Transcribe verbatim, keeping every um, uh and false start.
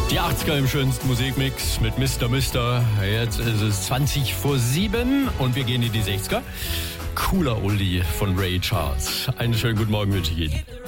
Die achtziger im schönsten Musikmix mit Mister Mister. Jetzt ist es zwanzig vor sieben und wir gehen in die sechziger. Cooler Oldie von Ray Charles. Einen schönen guten Morgen wünsche ich Ihnen.